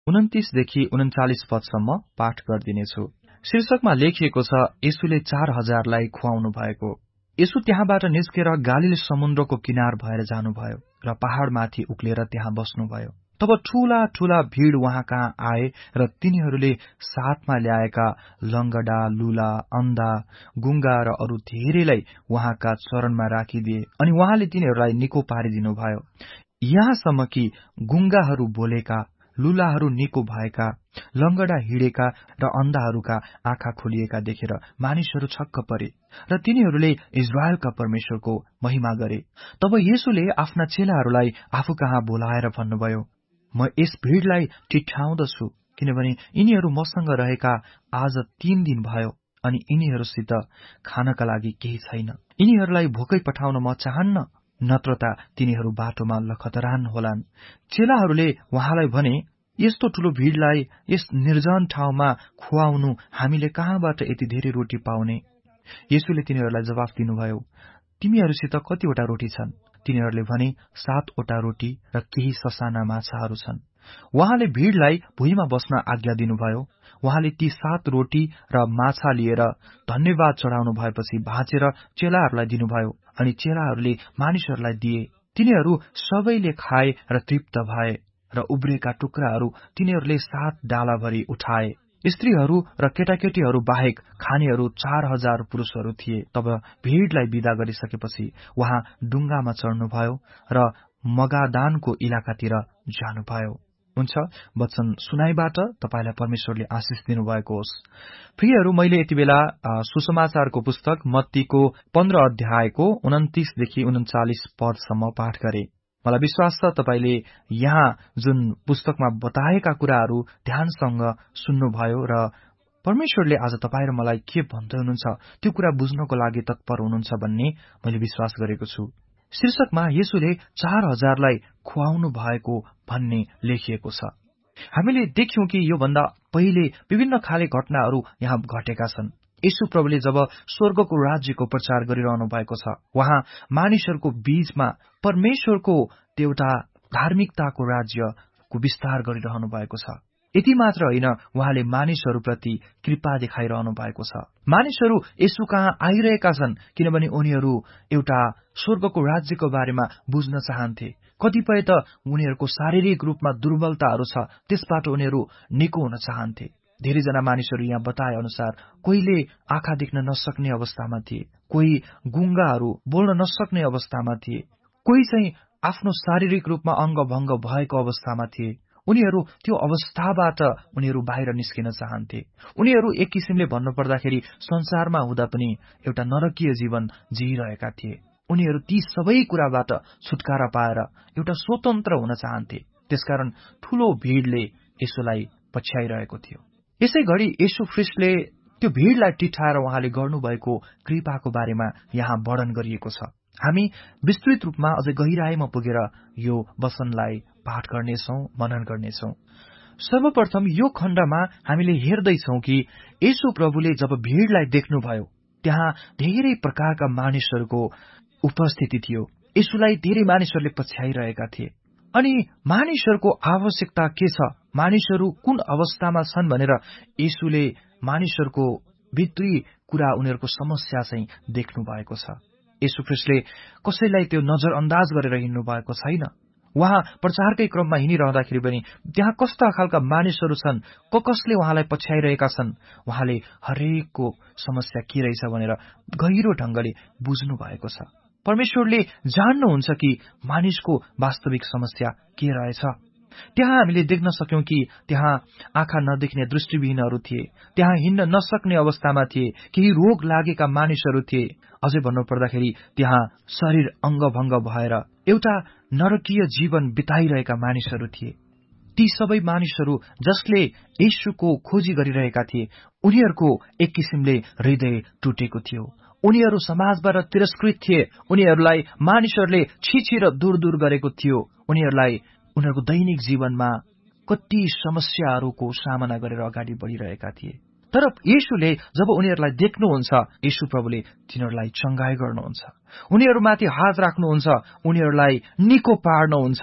29 देखि 39 पदसम्म पाठ गर्दिनेछु। शीर्षकमा लेखिएको छ, येशूले 4000लाई खुवाउनु भएको। येशू त्यहाँबाट निस्केर गालील समुद्रको किनार भएर जानुभयो र पहाड़माथि उक्लेर त्यहाँ बस्नुभयो। तब ठूला ठूला भीड़ उहाँ कहाँ आए र तिनीहरूले साथमा ल्याएका लंगडा, लुला, अन्धा, गुंगा र अरू धेरैलाई उहाँका चरणमा राखिदिए अनि उहाँले तिनीहरूलाई निको पारिदिनुभयो। यहाँसम्म कि गुंगाहरू बोलेका, लुलाहरू निको भएका, लंगडा हिडेका र अन्धाहरूका आँखा खोलिएका देखेर मानिसहरू छक्क परे र तिनीहरूले इजरायलका परमेश्वरको महिमा गरे। तब येशूले आफ्ना चेलाहरूलाई आफू कहाँ बोलाएर भन्नुभयो, म यस भीड़लाई टिट्याउँदछु, किनभने यिनीहरू मसँग रहेका आज 3 दिन भयो अनि यिनीहरूसित खानका लागि केही छैन। यिनीहरूलाई भोकै पठाउन म चाहन्न, नत्रता तिनीहरू बाटोमा लखतरान होलान्। चेलाहरूले उहाँलाई भने, यस्तो ठूलो भीड़लाई यस निर्जन ठाउँमा खुवाउनु हामीले कहाँबाट यति धेरै रोटी पाउने? येशूले तिनीहरूलाई जवाफ दिनुभयो, तिमीहरूसित कतिवटा रोटी छन्? तिनीहरूले भने, 7वटा रोटी र केही ससाना माछाहरू छन्। उहाँले भीड़लाई भुइँमा बस्न आज्ञा दिनुभयो। उहाँले ती 7 रोटी र माछा लिएर धन्यवाद चढाउनु भएपछि भाँचेर चेलाहरूलाई दिनुभयो अनि चेलाहरूले मानिसहरूलाई दिए। तिनीहरू सबैले खाए र तृप्त भए र उब्रेका टुक्राहरू तिनीहरूले 7 डालाभरि उठाए। स्त्रीहरू र केटाकेटीहरू बाहेक खानेहरू 4000 पुरुषहरू थिए। तब भीड़लाई विदा गरिसकेपछि उहाँ डुङ्गामा चढ्नुभयो र मगादानको इलाकातिर जानुभयो। हुन्छ, वचन सुनाइबाट तपाईलाई परमेश्वरले आशिष दिनुभएको होस्। प्रियहरू, मैले यति बेला सुसमाचारको पुस्तक मत्तीको 15 अध्यायको 29 देखि 39 पदसम्म पाठ गरे। मलाई विश्वास छ तपाईले यहाँ जुन पुस्तकमा बताएका कुराहरू ध्यानसँग सुन्नुभयो र परमेश्वरले आज तपाईँ र मलाई के भन्दै हुनुहुन्छ त्यो कुरा बुझ्नको लागि तत्पर हुनुहुन्छ भन्ने मैले विश्वास गरेको छु। शीर्षकमा येशूले 4000लाई खुवाउनु भएको भन्ने लेखिएको छ। हामीले देख्यौं कि यो भन्दा पहिले विभिन्न खाले घटनाहरू यहाँ घटेका छन्। येशू प्रभुले जब स्वर्गको राज्यको प्रचार गरिरहनु भएको छ, उहाँ मानिसहरूको बीचमा परमेश्वरको एउटा धार्मिकताको राज्यको विस्तार गरिरहनु भएको छ। यति मात्र होइन, उहाँले मानिसहरूप्रति कृपा देखाइरहनु भएको छ। मानिसहरू येशू कहाँ आइरहेका छन् किनभने उनीहरू एउटा स्वर्गको राज्यको बारेमा बुझ्न चाहन्थे। कतिपय त उनीहरूको शारीरिक रूपमा दुर्बलताहरू छ, त्यसबाट उनीहरू निको हुन चाहन्थे। धेरैजना मानिसहरू यहाँ बताए अनुसार कोहीले आँखा देख्न नसक्ने अवस्थामा थिए, कोही गुंगाहरू बोल्न नसक्ने अवस्थामा थिए, कोही चाहिँ आफ्नो शारीरिक रूपमा अंगभंग भएको अवस्थामा थिए। उनीहरू त्यो अवस्थाबाट उनीहरू बाहिर निस्किन चाहन्थे। उनीहरू एक किसिमले भन्नुपर्दाखेरि संसारमा हुँदा पनि एउटा नरकीय जीवन जिइरहेका थिए। उनीहरू ती सबै कुराबाट छुटकारा पाएर एउटा स्वतन्त्र हुन चाहन्थे। त्यसकारण ठूलो भीड़ले येशूलाई पछ्याइरहेको थियो। यसै घडी येशू ख्रीष्टले त्यो भीड़लाई टिठाएर उहाँले गर्नुभएको कृपाको बारेमा यहाँ वर्णन गरिएको छ। हामी विस्तृत रूपमा अझै गहिराईमा पुगेर यो वचनलाई पाठ गर्नेछौं, मनन गर्नेछौं। सर्वप्रथम यो खण्डमा हामीले हेर्दैछौं कि येशू प्रभुले जब भीड़लाई देख्नुभयो त्यहाँ धेरै प्रकारका मानिसहरूको उपस्थिति थियो। येशूलाई धेरै मानिसहरूले पछ्याइरहेका थिए अनि मानिसहरूको आवश्यकता के छ, मानिसहरू कुन अवस्थामा छन् भनेर येशूले मानिसहरूको भित्री कुरा, उनीहरूको समस्या चाहिँ देख्नु भएको छ। येशू ख्रीष्टले कसैलाई त्यो नजरअन्दाज गरेर हिँड्नु भएको छैन। उहाँ प्रचारकै क्रममा हिँडिरहँदाखेरि पनि त्यहाँ कस्ता खालका मानिसहरू छन्, कसले उहाँलाई पछ्याइरहेका छन्, उहाँले हरेकको समस्या के रहेछ भनेर गहिरो ढंगले बुझ्नु भएको छ। परमेश्वरले जान्नुहुन्छ कि मानिसको वास्तविक समस्या के रहेछ। त्यहाँ हामीले देख्न सक्यौं कि त्यहाँ आँखा नदेख्ने दृष्टिविहीनहरू थिए, त्यहाँ हिँड्न नसक्ने अवस्थामा थिए, केही रोग लागेका मानिसहरू थिए। अझै भन्नुपर्दाखेरि त्यहाँ शरीर अंगभंग भएर एउटा नरकीय जीवन बिताइरहेका मानिसहरू थिए। ती सबै मानिसहरू जसले येशूको खोजी गरिरहेका थिए, उनीहरूको एक किसिमले हृदय टुटेको थियो। उनीहरू समाजबाट तिरस्कृत थिए। उनीहरूलाई मानिसहरूले छिछि र दूर दूर गरेको थियो। उनीहरूलाई उनीहरूको दैनिक जीवनमा कति समस्याहरूको सामना गरेर अगाडि बढिरहेका थिए। तर येशूले जब उनीहरूलाई देख्नुहुन्छ, येशू प्रभुले तिनीहरूलाई चंगाई गर्नुहुन्छ, उनीहरूमाथि हात राख्नुहुन्छ, उनीहरूलाई निको पार्नुहुन्छ।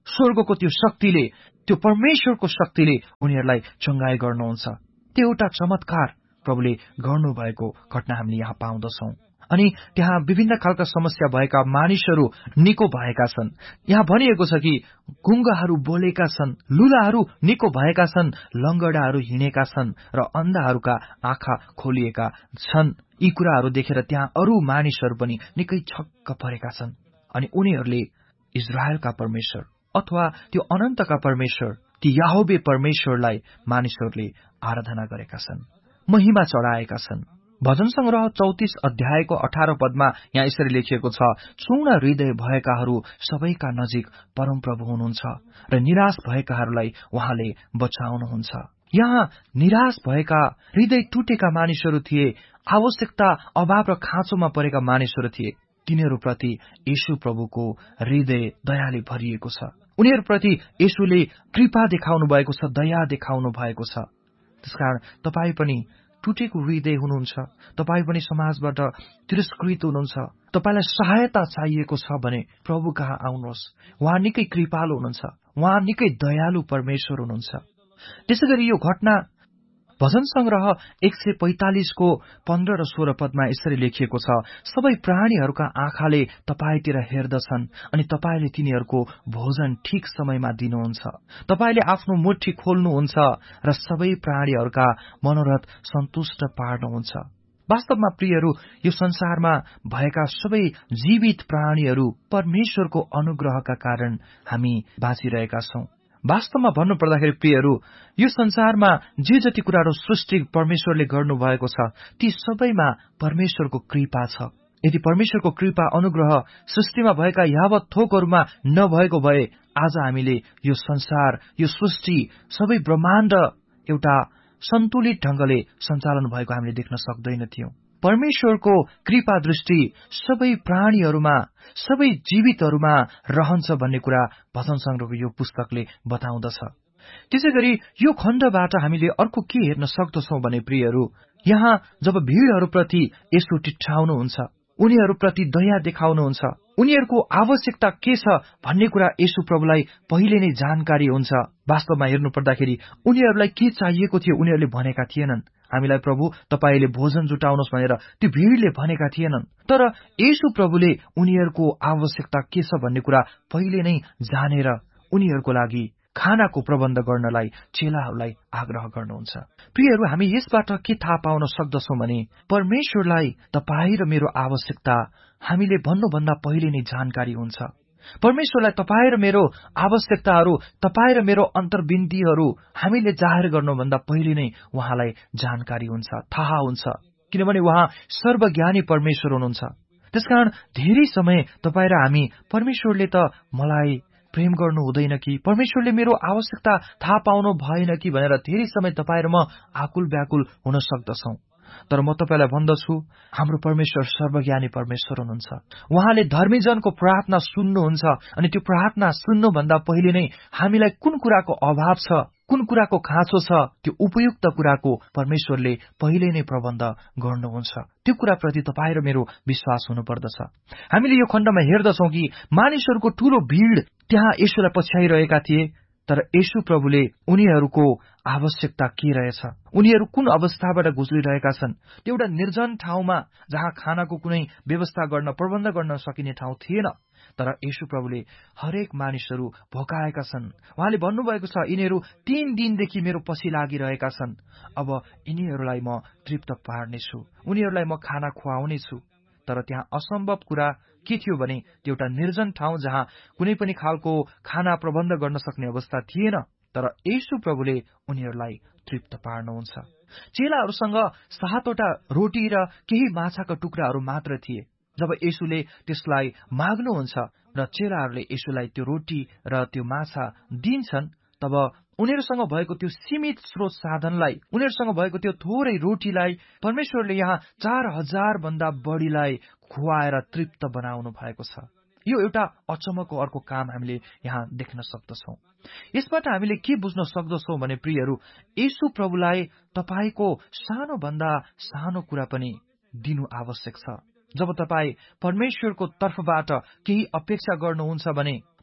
स्वर्गको त्यो शक्तिले, त्यो परमेश्वरको शक्तिले उनीहरूलाई चंगाई गर्नुहुन्छ। त्यो एउटा चमत्कार प्रभुले गर्नुभएको घटना हामीले यहाँ पाउँदछौं। अनि त्यहाँ विभिन्न खालका समस्या भएका मानिसहरू निको भएका छन्। यहाँ भनिएको छ कि गुङ्गाहरू बोलेका छन्, लुलाहरू निको भएका छन्, लंगडाहरू हिँडेका छन् र अन्धाहरूका आँखा खोलिएका छन्। यी कुराहरू देखेर त्यहाँ अरू मानिसहरू पनि निकै छक्क परेका छन्। अनि उनीहरूले इजरायलका परमेश्वर अथवा त्यो अनन्तका परमेश्वर, ती याहोवे परमेश्वरलाई मानिसहरूले आराधना गरेका छन्, महिमा चढाएका छन्। भजन संग्रह 34 अध्यायको 18 पदमा यहाँ यसरी लेखिएको छ, चूर्ण हृदय भएकाहरू सबैका नजिक परमप्रभु हुनुहुन्छ र निराश भएकाहरूलाई उहाँले बचाउनुहुन्छ। यहाँ निराश भएका, हृदय टुटेका मानिसहरू थिए, आवश्यकता, अभाव र खाँचोमा परेका मानिसहरू थिए। तिनीहरूप्रति येशू प्रभुको हृदय दयाले भरिएको छ। उनीहरूप्रति येशूले कृपा देखाउनु भएको छ, दया देखाउनु भएको छ। त्यसकारण तपाई पनि टुटेको हृदय हुनुहुन्छ, तपाई पनि समाजबाट तिरस्कृत हुनुहुन्छ, तपाईलाई सहायता चाहिएको छ भने प्रभु कहाँ आउनुहोस्। उहाँ निकै कृपालु हुनुहुन्छ, उहाँ निकै दयालु परमेश्वर हुनुहुन्छ। त्यसैगरी यो घटना भजन संग्रह 145 को 15 र 16 पदमा यसरी लेखिएको छ, सबै प्राणीहरूका आँखाले तपाईतिर हेर्दछन् अनि तपाईले तिनीहरूको भोजन ठिक समयमा दिनुहुन्छ। तपाईले आफ्नो मुट्ठी खोल्नुहुन्छ र सबै प्राणीहरूका मनोरथ सन्तुष्ट पार्नुहुन्छ। वास्तवमा प्रियहरू, यो संसारमा भएका सबै जीवित प्राणीहरू परमेश्वरको अनुग्रहका कारण हामी बाँचिरहेका छौं। वास्तवमा भन्नुपर्दाखेरि प्रियहरू, यो संसारमा जे जति कुराहरू सृष्टि परमेश्वरले गर्नुभएको छ, ती सबैमा परमेश्वरको कृपा छ। यदि परमेश्वरको कृपा अनुग्रह सृष्टिमा भएका यावत थोकहरूमा नभएको भए आज हामीले यो संसार, यो सृष्टि, सबै ब्रह्माण्ड एउटा सन्तुलित ढंगले सञ्चालन भएको हामीले देख्न सक्दैनथ्यौं। परमेश्वरको कृपा दृष्टि सबै प्राणीहरूमा, सबै जीवितहरूमा रहन्छ भन्ने कुरा भजन संग्रहको यो पुस्तकले बताउँदछ। त्यसैगरी यो खण्डबाट हामीले अर्को के हेर्न सक्दछौं भने प्रियहरू, यहाँ जब भीड़हरूप्रति येशू टिट्ठाउनुहुन्छ, उनीहरूप्रति दया देखाउनुहुन्छ, उनीहरूको आवश्यकता के छ भन्ने कुरा येशू प्रभुलाई पहिले नै जानकारी हुन्छ। वास्तवमा हेर्नु पर्दाखेरि उनीहरूलाई के चाहिएको थियो उनीहरूले भनेका थिएनन्। हामीलाई प्रभु तपाईले भोजन जुटाउनुहोस् भनेर त्यो भीड़ले भनेका थिएनन्, तर येशू प्रभुले उनीहरूको आवश्यकता के छ भन्ने कुरा पहिले नै जानेर उनीहरूको लागि खानाको प्रबन्ध गर्नलाई चेलाहरूलाई आग्रह गर्नुहुन्छ। प्रियहरू, हामी यसबाट के थाहा पाउन सक्दछौं भने परमेश्वरलाई तपाईं र मेरो आवश्यकता हामीले भन्नुभन्दा पहिले नै जानकारी हुन्छ। परमेश्वरलाई तपाईं र मेरो आवश्यकताहरू, तपाईं र मेरो अन्तर्बिन्दीहरू हामीले जाहेर गर्नुभन्दा पहिले नै उहाँलाई जानकारी हुन्छ, थाहा हुन्छ, किनभने उहाँ सर्वज्ञानी परमेश्वर हुनुहुन्छ। त्यसकारण धेरै समय तपाईं र हामी परमेश्वरले त मलाई प्रेम गर्नु हुँदैन कि, परमेश्वरले मेरो आवश्यकता थाहा पाउनु भएन कि भनेर धेरै समय तपाईं र म आकुल व्याकुल हुन सक्दछौं। तर म तपाईलाई भन्दछु, हाम्रो परमेश्वर सर्वज्ञानी परमेश्वर हुनुहुन्छ। उहाँले धर्मीजनको प्रार्थना सुन्नुहुन्छ अनि त्यो प्रार्थना सुन्नुभन्दा पहिले नै हामीलाई कुन कुराको अभाव छ, कुन कुराको खाँचो छ, त्यो उपयुक्त कुराको परमेश्वरले पहिले नै प्रबन्ध गर्नुहुन्छ। त्यो कुराप्रति तपाईं र मेरो विश्वास हुनुपर्दछ। हामीले यो खण्डमा हेर्दछौं कि मानिसहरूको ठूलो भीड़ त्यहाँ येशूलाई पछ्याइरहेका थिए, तर येशू प्रभुले उनीहरूको आवश्यकता के रहेछ, उनीहरू कुन अवस्थाबाट गुज्रिरहेका छन्, त्यो एउटा निर्जन ठाउँमा जहाँ खानाको कुनै व्यवस्था गर्न, प्रबन्ध गर्न सकिने ठाउँ थिएन, तर येशू प्रभुले हरेक मानिसहरू भोकाएका छन्। उहाँले भन्नुभएको छ, यिनीहरू 3 दिनदेखि मेरो पछि लागिरहेका छन्, अब यिनीहरूलाई म तृप्त पार्नेछु, उनीहरूलाई म खाना खुवाउनेछु। तर त्यहाँ असम्भव कुरा के थियो भने त्यो एउटा निर्जन ठाउँ जहाँ कुनै पनि खालको खाना प्रबन्ध गर्न सक्ने अवस्था थिएन, तर येशू प्रभुले उनीहरूलाई तृप्त पार्नुहुन्छ। चेलाहरूसँग 7वटा रोटी र केही माछाका टुक्राहरू मात्र थिए। जब येशूले त्यसलाई माग्नुहुन्छ र चेलाहरूले येशूलाई त्यो रोटी र त्यो माछा दिन्छन्, तब उनीहरूसँग भएको त्यो सीमित स्रोत साधनलाई, उनीहरूसँग भएको त्यो थोरै रोटीलाई परमेश्वरले यहाँ 4000 भन्दा बढीलाई खुवाएर तृप्त बनाउनु भएको छ। यो एउटा अचम्मको अर्को काम हामीले यहाँ देख्न सक्दछौं। यसबाट हामीले के बुझ्न सक्दछौं भने प्रियहरू, येशू प्रभुलाई तपाईको सानो भन्दा सानो कुरा पनि दिनु आवश्यक छ। जब तपाई परमेश्वरको तर्फबाट केही अपेक्षा गर्नुहुन्छ भने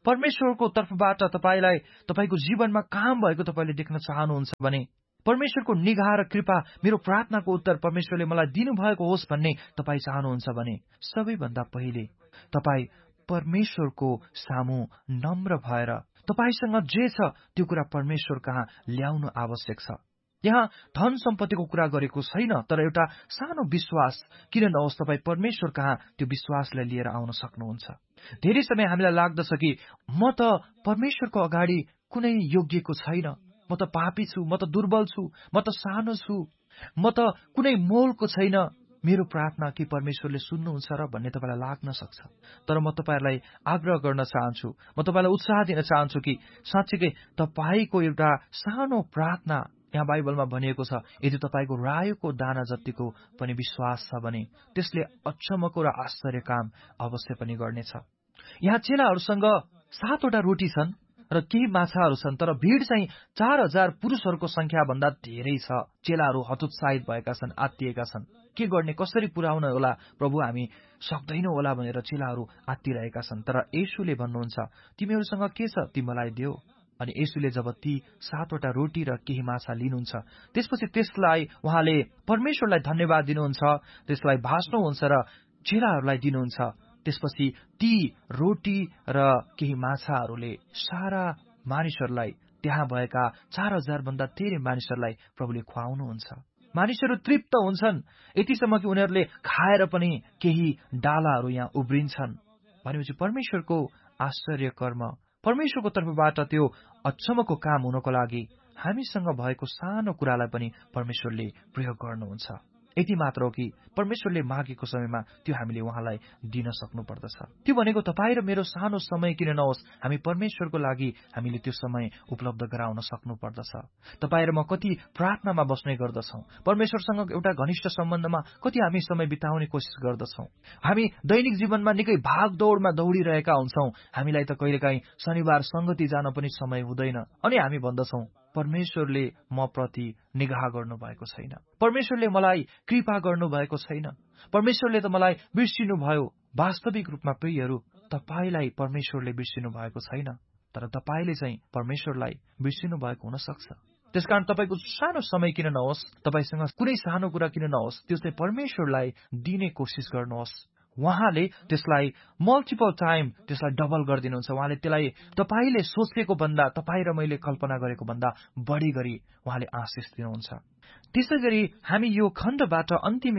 परमेश्वरको तर्फबाट तपाईलाई तपाईको जीवनमा काम भएको तपाईले देख्न चाहनुहुन्छ भने, परमेश्वरको निगाह र कृपा, मेरो प्रार्थनाको उत्तर परमेश्वरले मलाई दिनुभएको होस् भन्ने तपाई चाहनुहुन्छ भने, सबैभन्दा पहिले तपाई परमेश्वरको सामु नम्र भएर तपाईसँग जे छ त्यो कुरा परमेश्वर कहाँ ल्याउनु आवश्यक छ। यहाँ धन सम्पत्तिको कुरा गरेको छैन, तर एउटा सानो विश्वास किन नहोस् तपाई परमेश्वर कहाँ त्यो विश्वासलाई लिएर आउन सक्नुहुन्छ। धेरै समय हामीलाई लाग्दछ कि म त परमेश्वरको अगाडि कुनै योग्यको छैन, म त पापी छु, म त दुर्बल छु, म त सानो छु, म त कुनै मोलको छैन, मेरो प्रार्थना कि परमेश्वरले सुन्नुहुन्छ र भन्ने तपाईलाई लाग्न सक्छ। तर म तपाईहरुलाई आग्रह गर्न चाहन्छु, म तपाईलाई उत्साह दिन चाहन्छु कि साँच्चीकै तपाईको एउटा सानो प्रार्थना, यहाँ बाइबलमा भनिएको छ, यदि तपाईको रायोको दाना जतिको पनि विश्वास छ भने त्यसले अचम्मको र आश्चर्य काम अवश्य पनि गर्नेछ। यहाँ चेलाहरूसँग 7 वटा रोटी छन् र केही माछाहरू छन्, तर भीड़ चाहिँ 4000 पुरुषहरूको संख्या भन्दा धेरै छ। चेलाहरू हतोत्साहित भएका छन्, आत्तिएका छन्। के गर्ने, कसरी पुर्याउन होला प्रभु, हामी सक्दैनौ होला भनेर चेलाहरू आत्तिरहेका छन्। तर येशूले भन्नुहुन्छ, तिमीहरूसँग के छ ती मलाई देऊ। अनि येशूले जब ती 7 वटा रोटी र केही माछा लिनुहुन्छ, त्यसपछि त्यसलाई उहाँले परमेश्वरलाई धन्यवाद दिनुहुन्छ, त्यसलाई भाँच्नुहुन्छ र चेलाहरूलाई दिनुहुन्छ। त्यसपछि ती रोटी र केही माछाहरूले सारा मानिसहरूलाई, त्यहाँ भएका 4000 भन्दा धेरै मानिसहरूलाई प्रभुले खुवाउनुहुन्छ। मानिसहरू तृप्त हुन्छन्, यतिसम्म कि उनीहरूले खाएर पनि केही डालाहरू यहाँ उब्रिन्छन्। भनेपछि परमेश्वरको आश्चर्य कर्म, परमेश्वरको तर्फबाट त्यो अचम्मको काम हुनको लागि हामीसँग भएको सानो कुरालाई पनि परमेश्वरले प्रयोग गर्नुहुन्छ। यति मात्र हो कि परमेश्वरले मागेको समयमा त्यो हामीले उहाँलाई दिन सक्नुपर्दछ। त्यो भनेको तपाईँ र मेरो सानो समय किन नहोस्, हामी परमेश्वरको लागि हामीले त्यो समय उपलब्ध गराउन सक्नुपर्दछ। तपाईँ र म कति प्रार्थनामा बस्ने गर्दछौँ, परमेश्वरसँग एउटा घनिष्ठ सम्बन्धमा कति हामी समय बिताउने कोसिस गर्दछौँ। हामी दैनिक जीवनमा निकै भागदौडमा दौडिरहेका हुन्छौँ। हामीलाई त कहिलेकाहीँ शनिबार संगति जान पनि समय हुँदैन, अनि हामी भन्दछौँ परमेश्वरले म प्रति निगाह गर्नुभएको छैन, परमेश्वरले मलाई कृपा गर्नुभएको छैन, परमेश्वरले त मलाई बिर्सिनु भयो। वास्तविक रूपमा प्रियहरू, तपाईलाई परमेश्वरले बिर्सिनु भएको छैन, तर तपाईले चाहिँ परमेश्वरलाई बिर्सिनु भएको हुन सक्छ। त्यसकारण तपाईको सानो समय किन नहोस्, तपाईसँग कुनै सानो कुरा किन नहोस्, त्यो चाहिँ परमेश्वरलाई दिने कोसिस गर्नुहोस्। उहाँले त्यसलाई मल्टिपल टाइम त्यसलाई डबल गरिदिनुहुन्छ। उहाँले त्यसलाई तपाईले सोचेको भन्दा, तपाईँ र मैले कल्पना गरेको भन्दा बढी गरी उहाँले आशिष दिनुहुन्छ। त्यसै गरी हामी यो खण्डबाट अन्तिम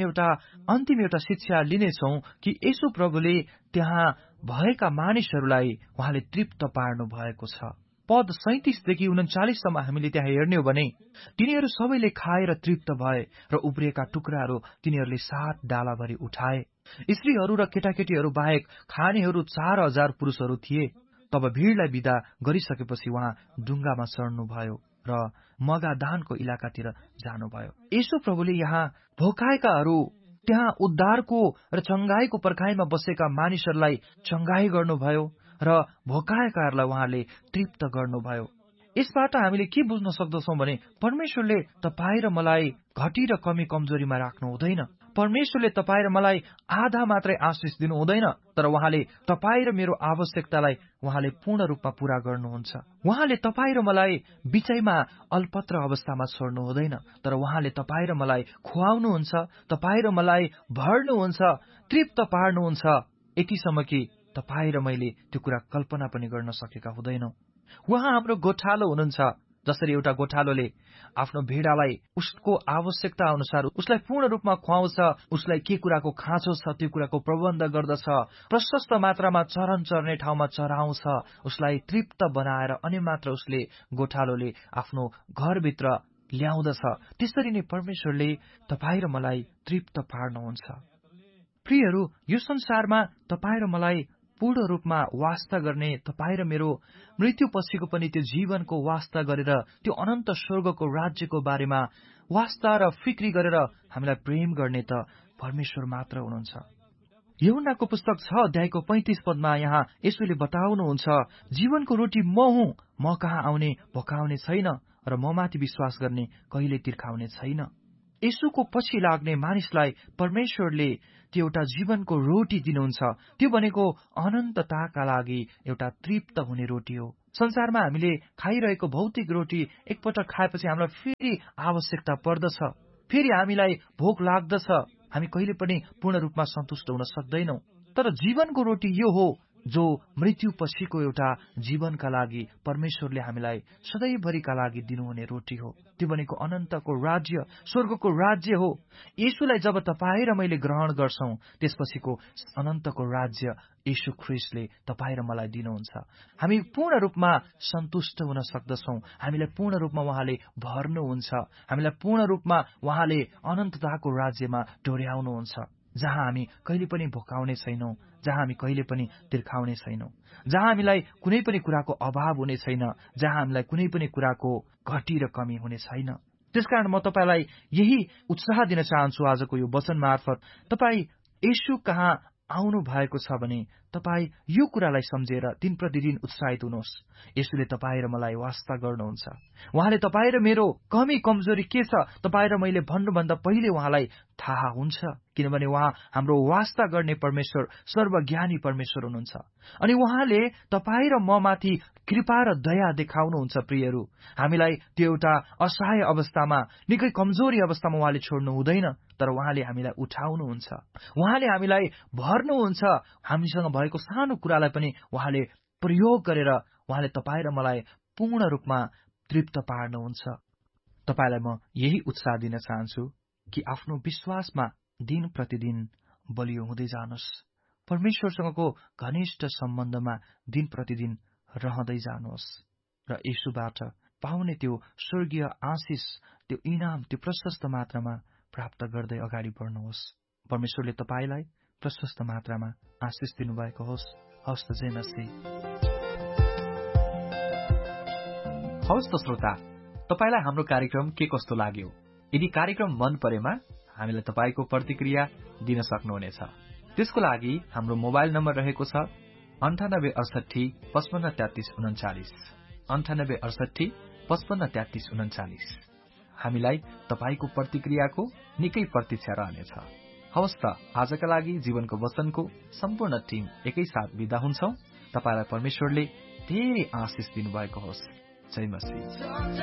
एउटा शिक्षा लिनेछौँ कि येशू प्रभुले त्यहाँ भएका मानिसहरूलाई उहाँले तृप्त पार्नु भएको छ। पद 37 देखि 39 सम्म हामीले त्यहाँ हेर्ने हो भने तिनीहरू सबैले खाएर तृप्त भए र उब्रिएका टुक्राहरू तिनीहरूले 7 डालाभरि उठाए। स्त्रीहरू र केटाकेटीहरू बाहेक खानेहरू 4000 पुरुषहरू थिए। तब भीड़लाई विदा गरिसकेपछि उहाँ डुङ्गामा चढ्नुभयो र मगादानको इलाकातिर जानुभयो। येशू प्रभुले यहाँ भोकाएकाहरू, त्यहाँ उद्धारको र चंगाईको पर्खाइमा बसेका मानिसहरूलाई चंगाई गर्नुभयो र भोकाएकाहरूलाई उहाँले तृप्त गर्नुभयो। यसबाट हामीले के बुझ्न सक्दछौँ भने परमेश्वरले तपाईँ र मलाई घटी र कमी कमजोरीमा राख्नु हुँदैन। परमेश्वरले तपाईँ र मलाई आधा मात्रै आशिष दिनु हुँदैन, तर उहाँले तपाईँ र मेरो आवश्यकतालाई उहाँले पूर्ण रूपमा पूरा गर्नुहुन्छ। उहाँले तपाईँ र मलाई बिचैमा अल्पत्र अवस्थामा छोड्नु हुँदैन, तर उहाँले तपाईँ र मलाई खुवाउनुहुन्छ, तपाईँ र मलाई भर्नुहुन्छ, तृप्त पार्नुहुन्छ, यतिसम्म कि तपाईँ र मैले त्यो कुरा कल्पना पनि गर्न सकेका हुँदैनौँ। उहाँ हाम्रो गोठालो हुनुहुन्छ। जसरी एउटा गोठालोले आफ्नो भेडालाई उसको आवश्यकता अनुसार उसलाई पूर्ण रूपमा खुवाउँछ, उसलाई के कुराको खाँचो छ त्यो कुराको प्रबन्ध गर्दछ, प्रशस्त मात्रामा चरन चर्ने ठाउँमा चराउँछ, उसलाई तृप्त बनाएर अनि मात्र उसले गोठालोले आफ्नो घरभित्र ल्याउँदछ। त्यसरी नै परमेश्वरले तपाईँ र मलाई तृप्त पार्नुहुन्छ। प्रियहरू, यो संसारमा तपाईँ र मलाई पूर्ण रूपमा वास्ता गर्ने, तपाईँ र मेरो मृत्यु पछिको पनि त्यो जीवनको वास्ता गरेर त्यो अनन्त स्वर्गको राज्यको बारेमा वास्ता र फिक्री गरेर हामीलाई प्रेम गर्ने त परमेश्वर मात्र हुनुहुन्छ। यूहन्नाको पुस्तक 6 अध्यायको 35 पदमा यहाँ येशूले बताउनुहुन्छ, जीवनको रोटी म हुँ, म कहाँ आउने भोकाउने छैन र म माथि विश्वास गर्ने कहिले तिर्खाउने छैन। येशूको पछि लाग्ने मानिसलाई परमेश्वरले त्यो एउटा जीवनको रोटी दिनुहुन्छ। त्यो भनेको अनन्तताका लागि एउटा तृप्त हुने रोटी हो। संसारमा हामीले खाइरहेको भौतिक रोटी एकपटक खाएपछि हामीलाई फेरि आवश्यकता पर्दछ, फेरि हामीलाई भोक लाग्दछ, हामी कहिले पनि पूर्ण रूपमा सन्तुष्ट हुन सक्दैनौं। तर जीवनको रोटी यो हो जो मृत्यु पछिको एउटा जीवनका लागि परमेश्वरले हामीलाई सधैँभरिका लागि दिनुहुने रोटी हो। त्यो भनेको अनन्तको राज्य, स्वर्गको राज्य हो। येशूलाई जब तपाईँ र मैले ग्रहण गर्छौं, त्यसपछिको अनन्तको राज्य येशू ख्रीष्टले तपाईँ र मलाई दिनुहुन्छ। हामी पूर्ण रूपमा सन्तुष्ट हुन सक्दछौं। हामीलाई पूर्ण रूपमा उहाँले भर्नुहुन्छ। हामीलाई पूर्ण रूपमा उहाँले अनन्तताको राज्यमा डोर्याउनुहुन्छ, जहाँ हामी कहिले पनि भोकाउने छैनौं, जहाँ हामी कहिले पनि तिर्खाउने छैनौं, जहाँ हामीलाई कुनै पनि कुराको अभाव हुने छैन, जहाँ हामीलाई कुनै पनि कुराको घटी र कमी हुने छैन। त्यसकारण म तपाईलाई यही उत्साह दिन चाहन्छु आजको यो वचन मार्फत। तपाईँ येशू कहाँ आउनु भएको छ भने तपाईँ यो कुरालाई सम्झेर दिन प्रतिदिन उत्साहित हुनुहोस्। येशूले तपाईँ र मलाई वास्ता गर्नुहुन्छ। उहाँले तपाईँ र मेरो कमी कमजोरी के छ तपाईँ र मैले भन्नुभन्दा पहिले उहाँलाई थाहा हुन्छ, किनभने उहाँ हाम्रो वास्ता गर्ने परमेश्वर, सर्वज्ञानी परमेश्वर हुनुहुन्छ। अनि उहाँले तपाईँ र म माथि कृपा र दया देखाउनुहुन्छ। प्रियहरू, हामीलाई त्यो एउटा असहाय अवस्थामा, निकै कमजोरी अवस्थामा उहाँले छोड्नु हुँदैन, तर उहाँले हामीलाई उठाउनुहुन्छ, उहाँले हामीलाई भर्नुहुन्छ। हामीसँग भएको सानो कुरालाई पनि उहाँले प्रयोग गरेर उहाँले तपाईँ र मलाई पूर्ण रूपमा तृप्त पार्नुहुन्छ। तपाईलाई म यही उत्साह दिन चाहन्छु कि आफ्नो विश्वासमा दिन प्रतिदिन बलियो हुँदै जानुहोस्। परमेश्वरसँगको घनिष्ठ सम्बन्धमा दिन प्रतिदिन रहँदै जानुहोस् र येशूबाट पाउने त्यो स्वर्गीय आशिष, त्यो इनाम, त्यो प्रशस्त मात्रामा प्राप्त गर्दै अगाडि बढ्नुहोस्। परमेश्वरले तपाईलाई प्रशस्त मात्रामा आशिष दिनुभएको होस्। हवस् त, जय मसीह। हवस् त श्रोता, तपाईलाई हाम्रो कार्यक्रम के कस्तो लाग्यो? यदि कार्यक्रम मन परेमा हामीलाई तपाईको प्रतिक्रिया दिन सक्नुहुनेछ। त्यसको लागि हाम्रो मोबाइल नम्बर रहेको छ 9868 55 33 39, 9868 55 33 39। हामीलाई तपाईको प्रतिक्रियाको निकै प्रतीक्षा रहनेछ। हवस् त, आजका लागि जीवनको वचनको सम्पूर्ण टिम एकैसाथ बिदा हुन्छौं। तपाईलाई परमेश्वरले धेरै आशिष दिनुभएको होस्। जय मसीह।